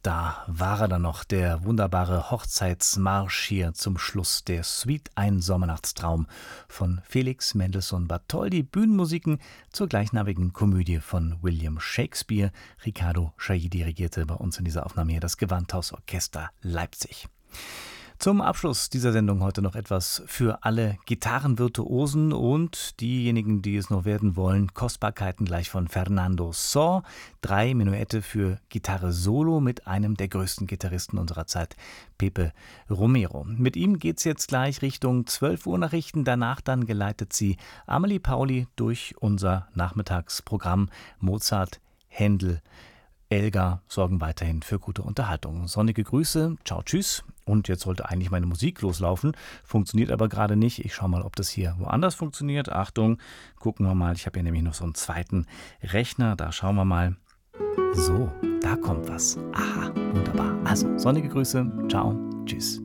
Da war er dann noch, der wunderbare Hochzeitsmarsch hier zum Schluss, der Suite Ein Sommernachtstraum von Felix Mendelssohn Bartholdy, Bühnenmusiken zur gleichnamigen Komödie von William Shakespeare. Riccardo Chailly dirigierte bei uns in dieser Aufnahme hier das Gewandhausorchester Leipzig. Zum Abschluss dieser Sendung heute noch etwas für alle Gitarrenvirtuosen und diejenigen, die es noch werden wollen. Kostbarkeiten gleich von Fernando Sor. 3 Menuette für Gitarre Solo mit einem der größten Gitarristen unserer Zeit, Pepe Romero. Mit ihm geht's jetzt gleich Richtung 12 Uhr Nachrichten. Danach dann geleitet sie Amelie Pauli durch unser Nachmittagsprogramm. Mozart, Händel, Elgar sorgen weiterhin für gute Unterhaltung. Sonnige Grüße, ciao, tschüss. Und jetzt sollte eigentlich meine Musik loslaufen, funktioniert aber gerade nicht. Ich schaue mal, ob das hier woanders funktioniert. Achtung, gucken wir mal. Ich habe hier nämlich noch so einen zweiten Rechner. Da schauen wir mal. So, da kommt was. Aha, wunderbar. Also, sonnige Grüße, ciao, tschüss.